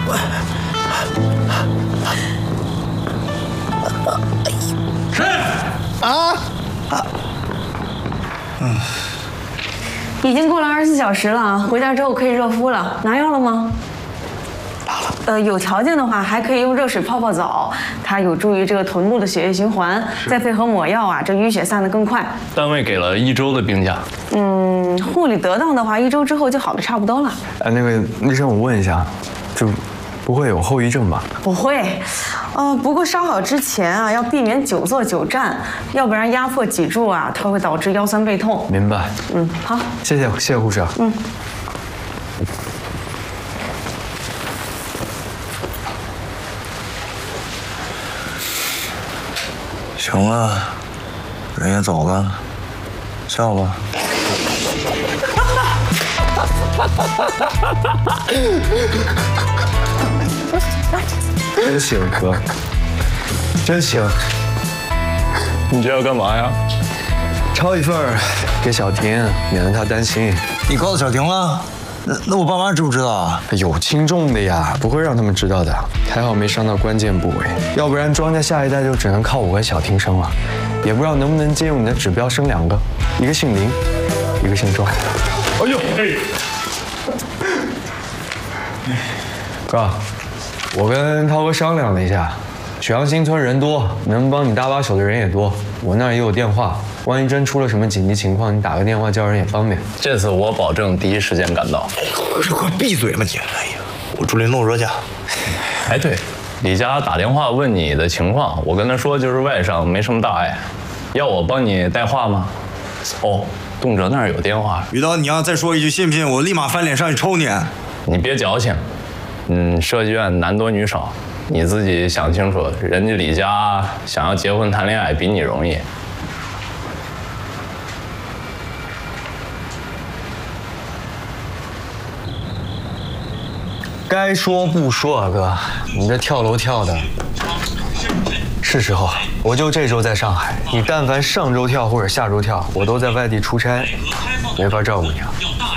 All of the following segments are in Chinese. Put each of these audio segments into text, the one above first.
是啊。 已经过了24小时了，回家之后可以热敷了。拿药了吗？拿了。有条件的话，还可以用热水泡泡澡，它有助于这个臀部的血液循环，再配合抹药啊，这淤血散得更快。 单位给了1周的病假。 护理得当的话，1周之后就好的差不多了。 那个医生，我问一下，就不会有后遗症吧？ 不会。不过烧好之前啊，要避免久坐久站，要不然压迫脊柱啊，它会导致腰酸背痛。 明白。 好， 谢谢护士。 行了，人也走了，笑吧。 真行，哥，真行。 你这要干嘛呀？ 抄一份给小婷，免得她担心。 你告诉小婷了？那我爸妈知不知道啊？ 有轻重的呀，不会让他们知道的。还好没伤到关键部位，要不然庄家下一代就只能靠我和小婷生了。也不知道能不能借用你的指标生2个，一个姓林，一个姓庄。 哎呦， 哥，我跟涛哥商量了一下，曲阳新村人多，能帮你搭把手的人也多，我那儿也有电话，万一真出了什么紧急情况，你打个电话叫人也方便。 这次我保证第一时间赶到。 快闭嘴吧你！哎呀，我住林路惹家。 哎，对，李佳打电话问你的情况，我跟他说就是外伤，没什么大碍，要我帮你带话吗？哦，动辄那儿有电话。 于导，你要再说一句，信不信我立马翻脸上去抽你？ 你别矫情，设计院男多女少，你自己想清楚，人家李佳想要结婚谈恋爱比你容易。 该说不说啊，哥，你这跳楼跳的，是时候。我就这周在上海，你但凡上周跳或者下周跳，我都在外地出差，没法照顾你啊。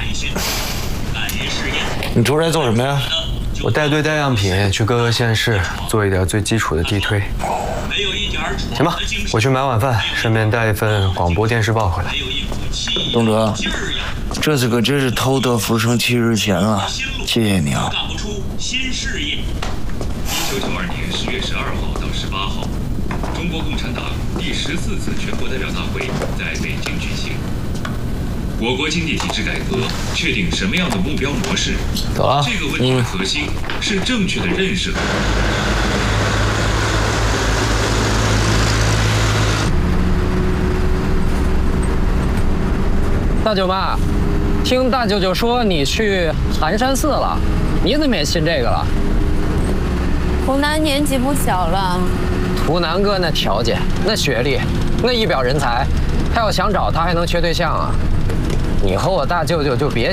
你出差做什么呀？ 我带队带样品去各个县市做一点最基础的地推。行吧，我去买晚饭，顺便带一份广播电视报回来。 东哲，这次可真是偷得浮生7日闲了，谢谢你啊。 干不出新事业。1992年10月12号到18号，中国共产党第14次全国代表大会在北京举行。我国经济体制改革确定什么样的目标模式？ 走了。 这个问题的核心是正确的认识。 大舅妈，听大舅舅说你去寒山寺了，你怎么也信这个了？ 图南年纪不小了， 图南哥那条件、那学历、那一表人才，他要想找他还能缺对象啊？你和我大舅舅就别